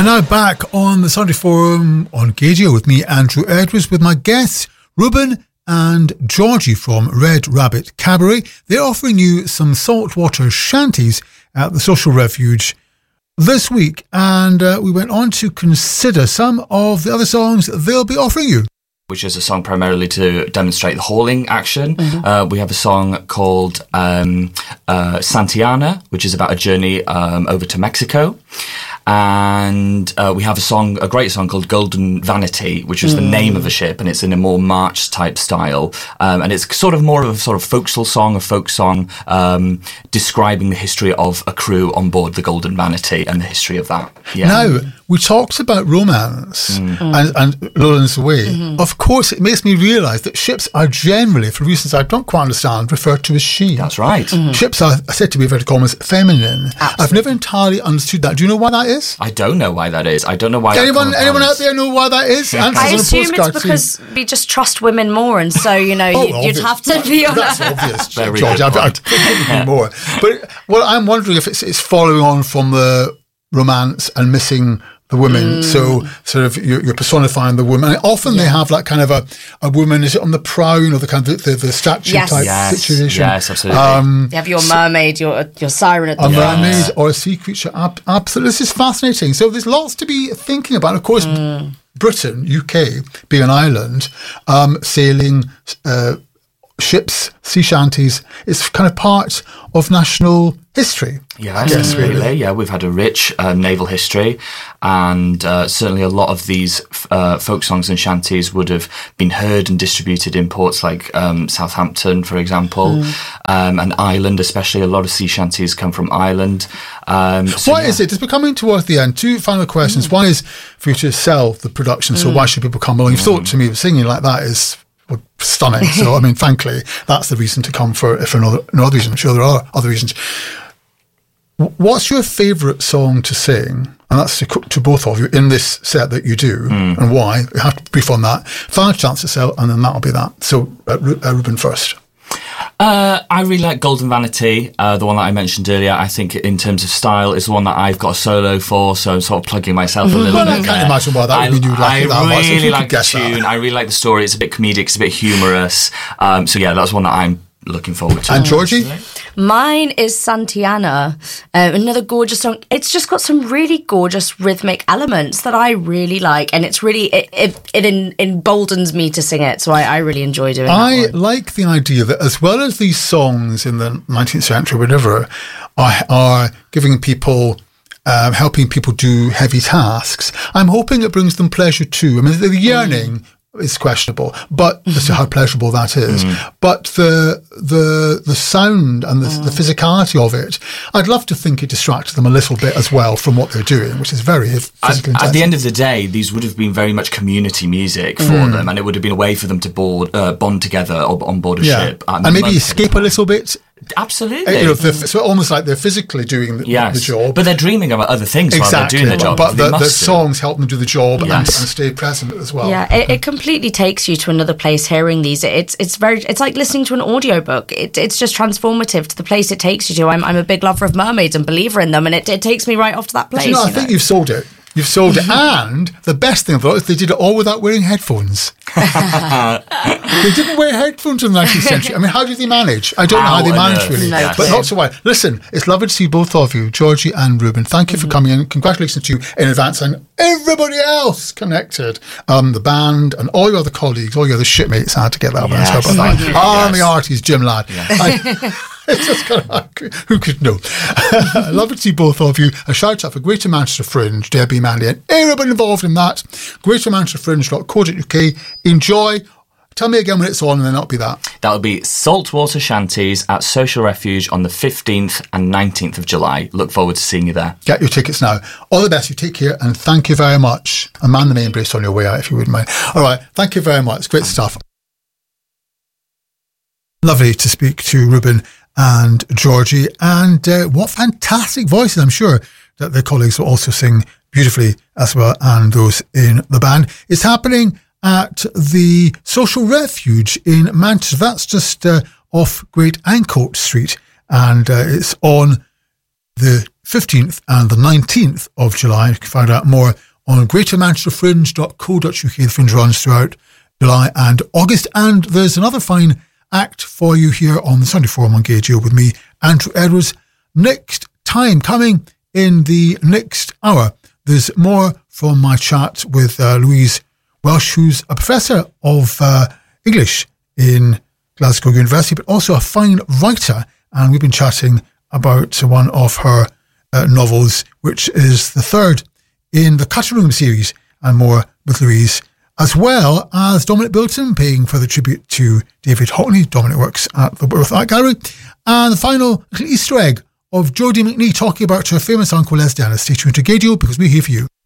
now back on the Sunday Forum on Gaydio with me, Andrew Edwards, with my guests, Ruben and Georgie from Red Rabbit Cabaret. They're offering you some saltwater shanties at the Social Refuge this week, and we went on to consider some of the other songs they'll be offering you. Which is a song primarily to demonstrate the hauling action. Mm-hmm. We have a song called Santiana, which is about a journey over to Mexico. And we have a great song called Golden Vanity, which is the name of a ship, and it's in a more march type style. And it's sort of more of a sort of folk song, describing the history of a crew on board the Golden Vanity and the history of that. Yeah. Now, we talked about romance and Lowlands Away. Mm-hmm. Of course, it makes me realise that ships are generally, for reasons I don't quite understand, referred to as she. That's right. Mm-hmm. Ships are said to be inverted commas feminine. Absolutely. I've never entirely understood that. Do you know why that is? I don't know why that is. I don't know why. Anyone out there know why that is? I assume it's because we just trust women more, and so you'd have to be on. That's obvious, George. I couldn't agree more. But I'm wondering if it's following on from the romance and missing the women. So sort of you're personifying the woman. And often they have like kind of a woman, is it on the prow, the kind of the statue type situation? Yes, absolutely. You have your mermaid, your siren at the front. A mermaid or a sea creature. Absolutely. This is fascinating. So there's lots to be thinking about. Of course, Britain, UK, being an island, sailing ships, sea shanties, is kind of part of national history. Yeah, really. Yeah, we've had a rich naval history, and certainly a lot of these folk songs and shanties would have been heard and distributed in ports like Southampton, for example, and Ireland, especially. A lot of sea shanties come from Ireland. Why is it? As we're coming towards the end, two final questions. One is for you to sell the production, so why should people come along? You've thought to me, singing like that is stunning. So, I mean, frankly, that's the reason to come for no other reason. I'm sure there are other reasons. What's your favourite song to sing? And that's to both of you in this set that you do, and why? You have to brief on that. Final chance to sell, and then that'll be that. So, Ruben first. I really like Golden Vanity, the one that I mentioned earlier. I think in terms of style is the one that I've got a solo for, so I'm sort of plugging myself a little bit. I can't imagine why that would mean you like it that much. I really like the tune. I really like the story. It's a bit comedic, it's a bit humorous. So yeah, that's one that I'm looking forward to. And Georgie? Mine is Santiana, another gorgeous song. It's just got some really gorgeous rhythmic elements that I really like, and it's really it emboldens me to sing it. So I really enjoy doing it. I like the idea that as well as these songs in the 19th century, whatever, are giving people. Helping people do heavy tasks. I'm hoping it brings them pleasure too. I mean, the yearning is questionable, but as to how pleasurable that is. But the sound and the physicality of it, I'd love to think it distracted them a little bit as well from what they're doing, which is very physically intensive. At the end of the day, these would have been very much community music for them, and it would have been a way for them to bond together on board a ship. And maybe escape a little bit. Absolutely. So almost like they're physically doing the job. But they're dreaming about other things while they're doing the job. But the songs help them do the job and stay present as well. Yeah, it completely takes you to another place hearing these. It's like listening to an audiobook. It's just transformative to the place it takes you to. I'm a big lover of mermaids and believer in them, and it takes me right off to that place. I think you've sold it. You've sold it. And the best thing about it is they did it all without wearing headphones. They didn't wear headphones in the 19th century. I mean, how did they manage? I don't know how they managed, really. No, but not so wide. Listen, it's lovely to see both of you, Georgie and Ruben. Thank you for coming in. Congratulations to you in advance and everybody else connected. The band and all your other colleagues, all your other shipmates. I had to get that one. Army Arties, Jim Ladd. It's just kind of like, who could know? Lovely to see both of you. A shout out for Greater Manchester Fringe, Debbie, Mandy, and everybody involved in that. GreaterManchesterFringe.co.uk. Enjoy. Tell me again when it's on, and then that'll be that. That'll be Saltwater Shanties at Social Refuge on the 15th and 19th of July. Look forward to seeing you there. Get your tickets now. All the best. You take care, and thank you very much. And man the main brace on your way out, if you wouldn't mind. All right. Thank you very much. Great stuff. Lovely to speak to Ruben and Georgie, and what fantastic voices. I'm sure that their colleagues will also sing beautifully as well, and those in the band. It's happening at the Social Refuge in Manchester. That's just off Great Ancoats Street, and it's on the 15th and the 19th of July. You can find out more on greatermanchesterfringe.co.uk. The Fringe runs throughout July and August. And there's another fine act for you here on the Sunday Forum on Gay Geo with me, Andrew Edwards. Next time, coming in the next hour, there's more from my chat with Louise Welsh, who's a professor of English in Glasgow University, but also a fine writer. And we've been chatting about one of her novels, which is the third in the Cutting Room series, and more with Louise, as well as Dominic Bilton paying further tribute to David Hockney. Dominic works at the Whitworth Art Gallery. And the final little Easter egg of Jodie McNee talking about her famous uncle Les Dennis. Stay tuned to Gay Deal, because we're here for you.